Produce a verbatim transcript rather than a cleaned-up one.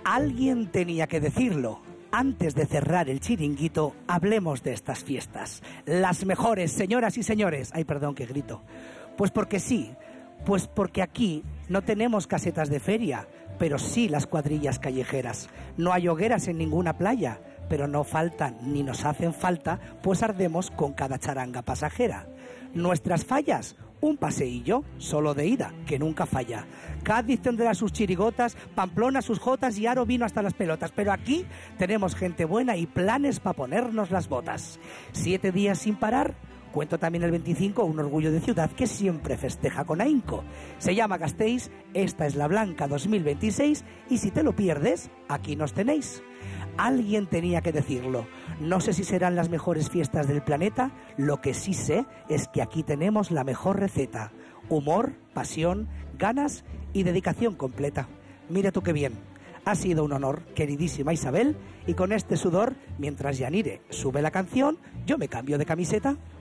Alguien tenía que decirlo. Antes de cerrar el chiringuito, hablemos de estas fiestas. Las mejores, señoras y señores. Ay, perdón, que grito. Pues porque sí, pues porque aquí no tenemos casetas de feria, pero sí las cuadrillas callejeras. No hay hogueras en ninguna playa, pero no faltan ni nos hacen falta, pues ardemos con cada charanga pasajera. Nuestras fallas, un paseillo solo de ida, que nunca falla. Cádiz tendrá sus chirigotas, Pamplona sus jotas y Aro vino hasta las pelotas. Pero aquí tenemos gente buena y planes para ponernos las botas. Siete días sin parar. Cuento también el veinticinco, un orgullo de ciudad que siempre festeja con ahínco. Se llama Gasteiz, esta es la Blanca dos mil veintiséis y si te lo pierdes, aquí nos tenéis. Alguien tenía que decirlo. No sé si serán las mejores fiestas del planeta, lo que sí sé es que aquí tenemos la mejor receta. Humor, pasión, ganas y dedicación completa. Mira tú qué bien. Ha sido un honor, queridísima Isabel, y con este sudor, mientras Yanire sube la canción, yo me cambio de camiseta.